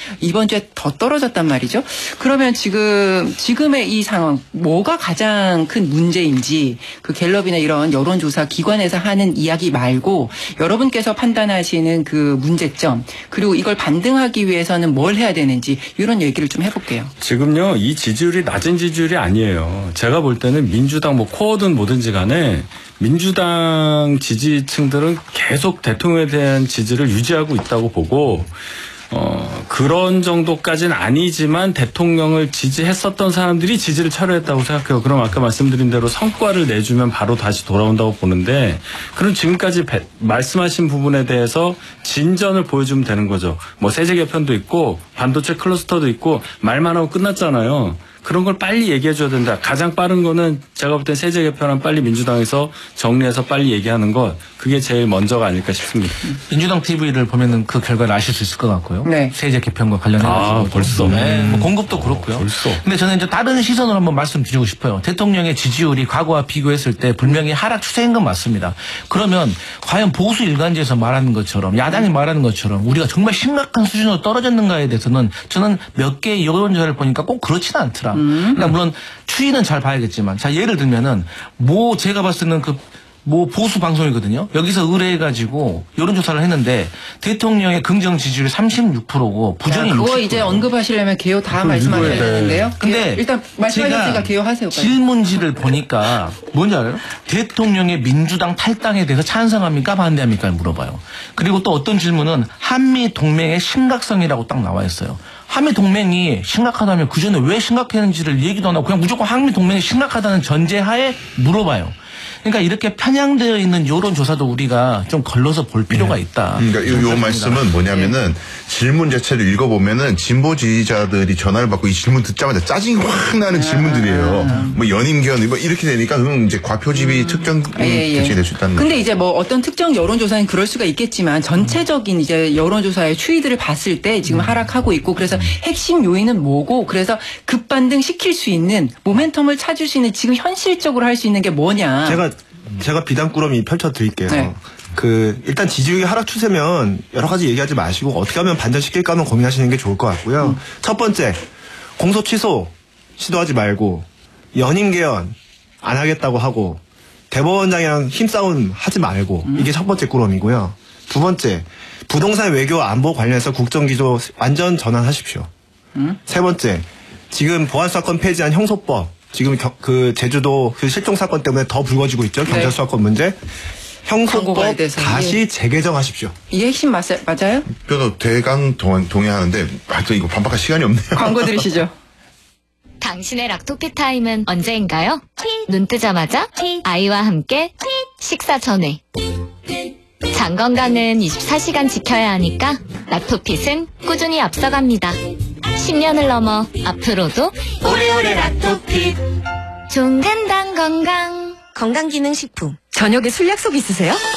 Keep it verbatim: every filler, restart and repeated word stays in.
이번 주에 더 떨어졌단 말이죠. 그러면 지금 지금의 이 상황 뭐가 가장 큰 문제인지 그 갤럽이나 이런 여론조사 기관에서 하는 이야기 말고 여러분께서 판단하시는 그 문제점 그리고 이걸 반등하기 위해서는 뭘 해야 되는지 이런 얘기를 좀 해볼게요. 지금요 이 지지율이 낮은 지지율이 아니에요. 제가 볼 때는 민주당 뭐 코어든 뭐든지 간에 민주당 지지층들은 계속 대통령에 대한 지지를 유지하고 있다고 보고 어, 그런 정도까지는 아니지만 대통령을 지지했었던 사람들이 지지를 철회했다고 생각해요. 그럼 아까 말씀드린 대로 성과를 내주면 바로 다시 돌아온다고 보는데 그럼 지금까지 배, 말씀하신 부분에 대해서 진전을 보여주면 되는 거죠. 뭐 세제 개편도 있고 반도체 클러스터도 있고 말만 하고 끝났잖아요. 그런 걸 빨리 얘기해 줘야 된다. 가장 빠른 거는 제가 볼 땐 세제 개편안 빨리 민주당에서 정리해서 빨리 얘기하는 것 그게 제일 먼저가 아닐까 싶습니다. 민주당 티비를 보면은 그 결과를 아실 수 있을 것 같고요. 네. 세제 개편과 관련해서 아, 벌써. 네. 뭐 공급도 그렇고요. 어, 벌써. 근데 저는 이제 다른 시선으로 한번 말씀드리고 싶어요. 대통령의 지지율이 과거와 비교했을 때 분명히 하락 추세인 건 맞습니다. 그러면 과연 보수 일간지에서 말하는 것처럼 야당이 말하는 것처럼 우리가 정말 심각한 수준으로 떨어졌는가에 대해서는 저는 몇 개의 여론조사를 보니까 꼭 그렇지는 않더라. 음. 그러니까 물론 추이는 잘 봐야겠지만 자 예를 들면은 뭐 제가 봤을 때는 그 뭐 보수 방송이거든요. 여기서 의뢰해가지고 여론조사를 했는데 대통령의 긍정 지지율이 삼십육 퍼센트고 부정이 야, 그거 육십 퍼센트. 이제 언급하시려면 개요 다 말씀하셔야 되는데요. 근데 일단 말씀하셨으니까 개요하세요. 빨리. 질문지를 보니까 뭔지 알아요? 대통령의 민주당 탈당에 대해서 찬성합니까 반대합니까 물어봐요. 그리고 또 어떤 질문은 한미 동맹의 심각성이라고 딱 나와 있어요. 한미 동맹이 심각하다면 그 전에 왜 심각했는지를 얘기도 안 하고 그냥 무조건 한미 동맹이 심각하다는 전제하에 물어봐요. 그러니까 이렇게 편향되어 있는 여론조사도 우리가 좀 걸러서 볼 필요가 네. 있다. 그러니까 이, 요 말씀은 뭐냐면은 네. 질문 자체를 읽어보면은 진보 지지자들이 전화를 받고 이 질문 듣자마자 짜증이 확 나는 질문들이에요. 음. 뭐 연임개헌 뭐 이렇게 되니까 그럼 이제 과표집이 음. 특정 예, 예. 대책이 될 수 있다는 근데 이제 뭐 어떤 특정 여론조사는 그럴 수가 있겠지만 전체적인 이제 여론조사의 추이들을 봤을 때 지금 음. 하락하고 있고 그래서 핵심 요인은 뭐고 그래서 급반등 시킬 수 있는 모멘텀을 찾을 수 있는 지금 현실적으로 할 수 있는 게 뭐냐. 제가 제가 비단꾸러미 펼쳐드릴게요. 네. 그 일단 지지율이 하락 추세면 여러 가지 얘기하지 마시고 어떻게 하면 반전시킬까 하면 고민하시는 게 좋을 것 같고요. 음. 첫 번째 공소 취소 시도하지 말고 연임 개헌 안 하겠다고 하고 대법원장이랑 힘싸움 하지 말고 음. 이게 첫 번째 꾸러미고요. 두 번째 부동산 외교 안보 관련해서 국정기조 완전 전환하십시오. 음. 세 번째 지금 보안사건 폐지한 형소법 지금 겨, 그 제주도 그 실종 사건 때문에 더 불거지고 있죠. 경찰 네. 수사권 문제. 형소법 다시 예. 재개정하십시오. 이게 핵심 맞, 맞아요? 저도 대강 동, 동의하는데 아, 또 이거 반박할 시간이 없네요. 광고 들으시죠. 당신의 락토피 타임은 언제인가요? 눈 뜨자마자 아이와 함께 식사 전에. 장 건강은 이십사 시간 지켜야 하니까 락토핏은 꾸준히 앞서갑니다. 십 년을 넘어 앞으로도 오래오래 락토핏. 좋은 간당 건강. 건강기능식품. 저녁에 술 약속 있으세요?